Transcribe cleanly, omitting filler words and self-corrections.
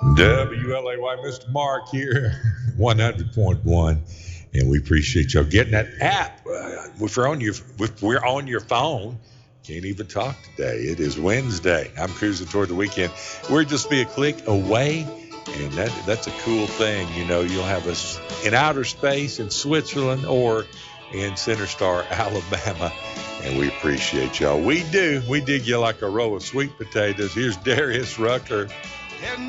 WLAY, Mr. Mark here, 100.1, and we appreciate y'all getting that app. If we're on your phone, can't even talk today. It is Wednesday. I'm cruising toward the weekend. We're just be a click away, and that's a cool thing. You know, you'll have us in outer space in Switzerland or in Center Star, Alabama, and we appreciate y'all. We do. We dig you like a row of sweet potatoes. Here's Darius Rucker.